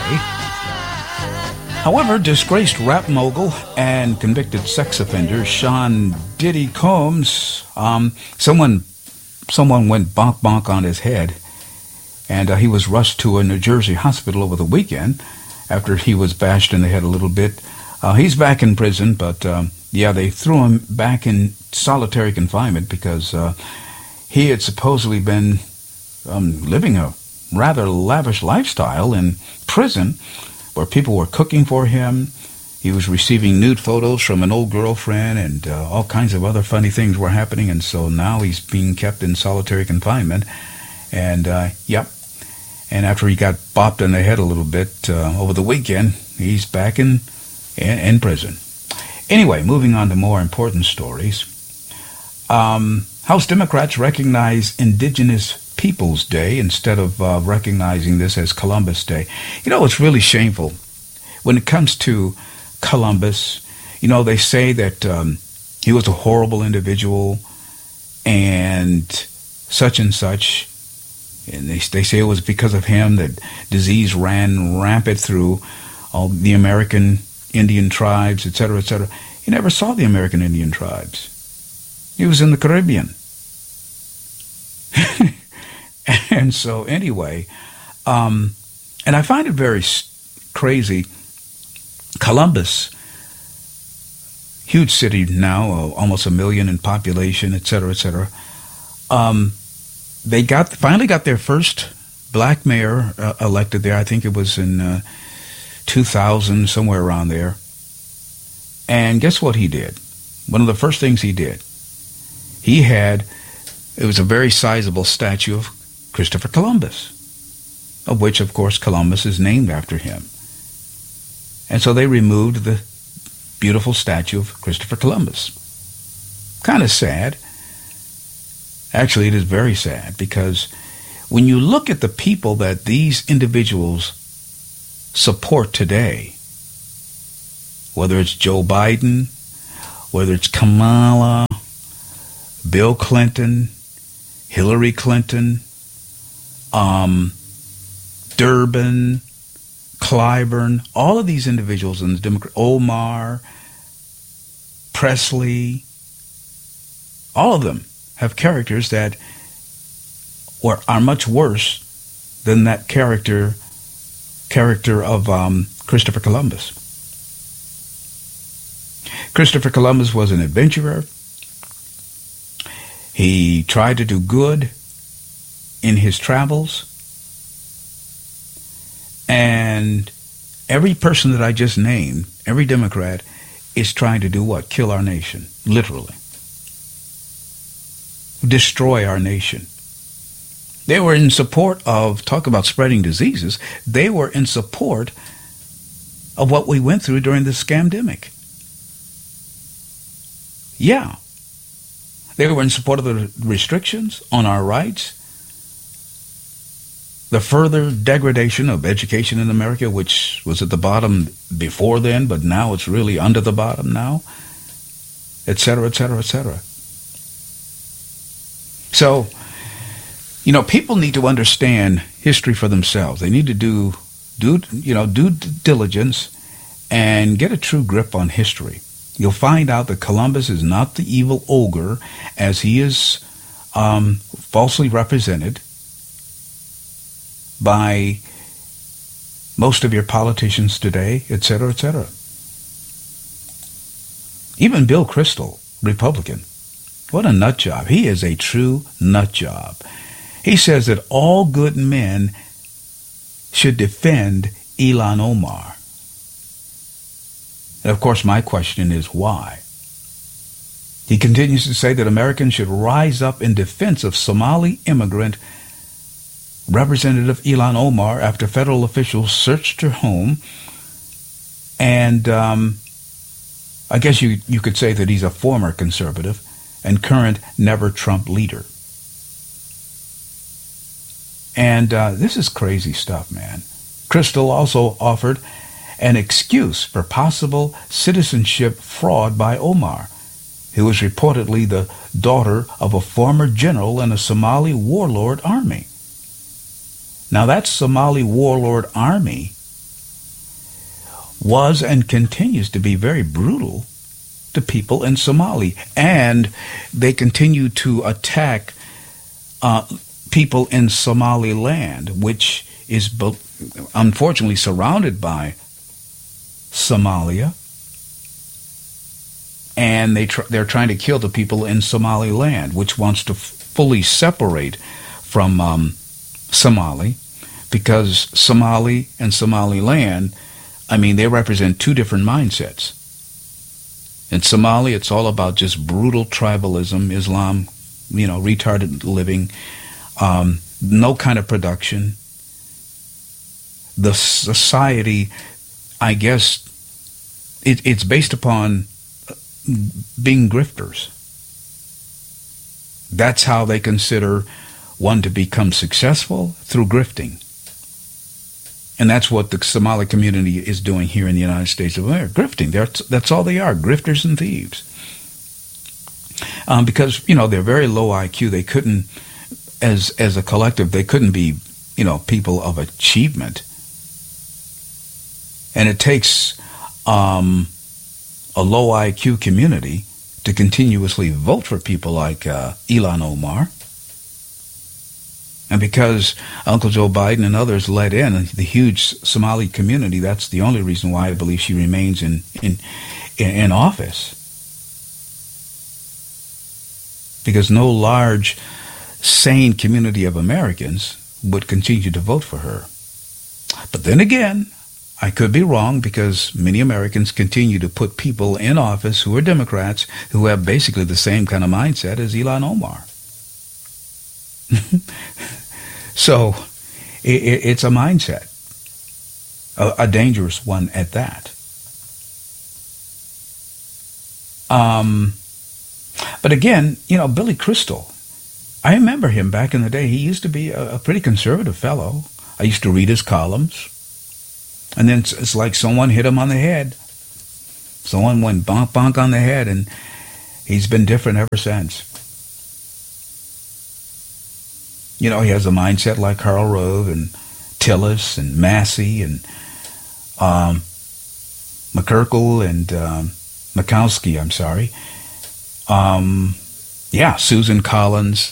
However, disgraced rap mogul and convicted sex offender Sean Diddy Combs, someone went bonk bonk on his head, and he was rushed to a New Jersey hospital over the weekend after he was bashed in the head a little bit. He's back in prison, but they threw him back in solitary confinement because he had supposedly been living a rather lavish lifestyle in prison where people were cooking for him. He was receiving nude photos from an old girlfriend, and all kinds of other funny things were happening, and so now he's being kept in solitary confinement. And, and after he got bopped in the head a little bit over the weekend, he's back in prison. Anyway, moving on to more important stories. House Democrats recognize Indigenous Peoples Day instead of recognizing this as Columbus Day. You know, it's really shameful. When it comes to Columbus, you know, they say that he was a horrible individual and such, and they say it was because of him that disease ran rampant through all the American Indian tribes, etc., etc. He never saw the American Indian tribes. He was in the Caribbean. And so anyway, and I find it very crazy. Columbus, huge city now, almost 1 million in population, etc., etc. They finally got their first black mayor elected there. I think it was in 2000, somewhere around there. And guess what he did? One of the first things he did, it was a very sizable statue of Christopher Columbus, of which, of course, Columbus is named after him. And so they removed the beautiful statue of Christopher Columbus. Kind of sad. Actually, it is very sad, because when you look at the people that these individuals support today, whether it's Joe Biden, whether it's Kamala, Bill Clinton, Hillary Clinton, Durbin, Clyburn, all of these individuals in the Democrat, Omar, Presley, all of them have characters that are much worse than that character of Christopher Columbus. Christopher Columbus was an adventurer. He tried to do good in his travels. And every person that I just named, every Democrat, is trying to do what? Kill our nation, literally. Destroy our nation. They were in support of, talk about spreading diseases, they were in support of what we went through during the scamdemic. Yeah. They were in support of the restrictions on our rights, the further degradation of education in America, which was at the bottom before then, but now it's really under the bottom now, etc., etc., etc. So, you know, people need to understand history for themselves. They need to do due diligence and get a true grip on history. You'll find out that Columbus is not the evil ogre as he is falsely represented by most of your politicians today, etc., etc. Even Bill Kristol, Republican, what a nut job. He is a true nut job. He says that all good men should defend Ilhan Omar. And of course, my question is why? He continues to say that Americans should rise up in defense of Somali immigrant Representative Ilhan Omar after federal officials searched her home. And I guess you could say that he's a former conservative and current never-Trump leader. And this is crazy stuff, man. Kristol also offered an excuse for possible citizenship fraud by Omar, who was reportedly the daughter of a former general in a Somali warlord army. Now, that Somali warlord army was and continues to be very brutal to people in Somali. And they continue to attack people in Somaliland, which is unfortunately surrounded by Somalia. And they're trying to kill the people in Somaliland, which wants to fully separate from Somali, because Somali and Somaliland, I mean, they represent two different mindsets. In Somali, it's all about just brutal tribalism, Islam, retarded living, no kind of production. The society, I guess, it's based upon being grifters. That's how they consider one to become successful, through grifting. And that's what the Somali community is doing here in the United States of America, grifting. That's all they are, grifters and thieves. Because, they're very low IQ. They couldn't, as a collective, they couldn't be, people of achievement. And it takes a low IQ community to continuously vote for people like Ilhan Omar. And because Uncle Joe Biden and others let in the huge Somali community, that's the only reason why I believe she remains in office. Because no large, sane community of Americans would continue to vote for her. But then again, I could be wrong, because many Americans continue to put people in office who are Democrats who have basically the same kind of mindset as Ilhan Omar. So it's a mindset, a dangerous one at that. But again, Billy Crystal, I remember him back in the day. He used to be a pretty conservative fellow. I used to read his columns. And then it's like someone hit him on the head. Someone went bonk, bonk on the head, and he's been different ever since. He has a mindset like Karl Rove and Tillis and Massey and McCurkle and Mikowski, I'm sorry. Susan Collins.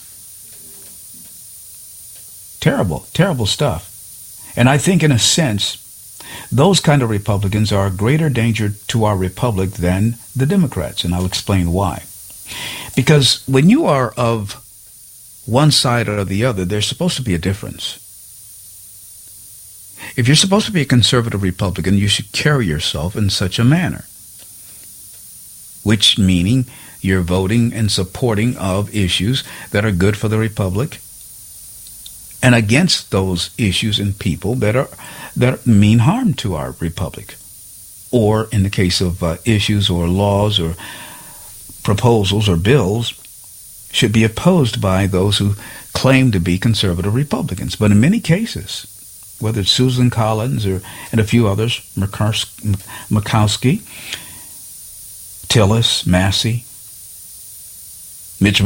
Terrible, terrible stuff. And I think in a sense, those kind of Republicans are a greater danger to our republic than the Democrats, and I'll explain why. Because when you are of one side or the other, there's supposed to be a difference. If you're supposed to be a conservative Republican, you should carry yourself in such a manner, which meaning you're voting and supporting of issues that are good for the republic, and against those issues and people that mean harm to our republic, or in the case of issues or laws or proposals or bills, should be opposed by those who claim to be conservative Republicans. But in many cases, whether it's Susan Collins and a few others, Mikowski, Tillis, Massey, Mitch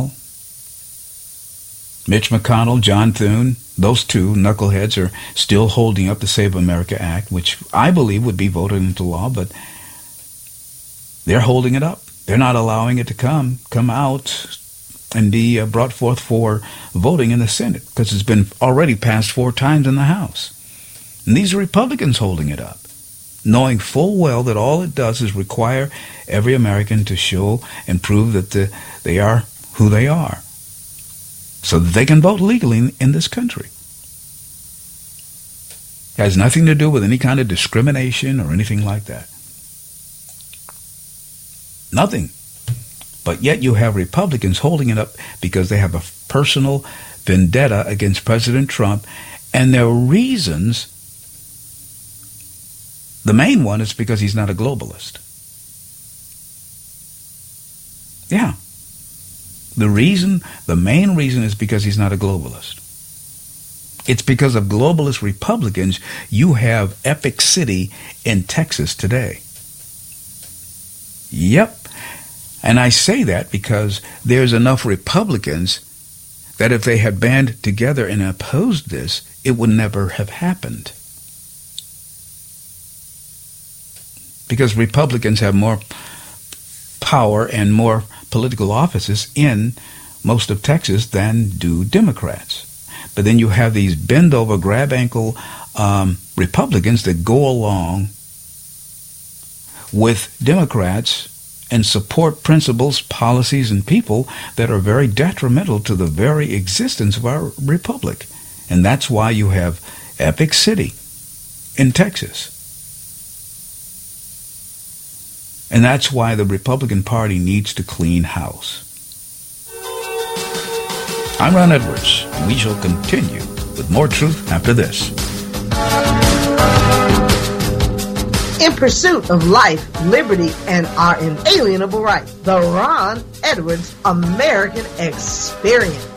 McConnell, John Thune, those two knuckleheads are still holding up the Save America Act, which I believe would be voted into law, but they're holding it up. They're not allowing it to come out and be brought forth for voting in the Senate, because it's been already passed 4 times in the House. And these are Republicans holding it up, knowing full well that all it does is require every American to show and prove that they are who they are, so that they can vote legally in this country. It has nothing to do with any kind of discrimination or anything like that. Nothing. But yet you have Republicans holding it up because they have a personal vendetta against President Trump, and their reasons, the main one is because he's not a globalist. Yeah. The main reason is because he's not a globalist. It's because of globalist Republicans you have Epic City in Texas today. Yep. And I say that because there's enough Republicans that if they had band together and opposed this, it would never have happened. because Republicans have more power and more political offices in most of Texas than do Democrats. But then you have these bend-over, grab-ankle Republicans that go along with Democrats and support principles, policies, and people that are very detrimental to the very existence of our republic. And that's why you have Epic City in Texas. And that's why the Republican Party needs to clean house. I'm Ron Edwards, and we shall continue with more truth after this. In pursuit of life, liberty, and our inalienable rights, the Ron Edwards American Experience.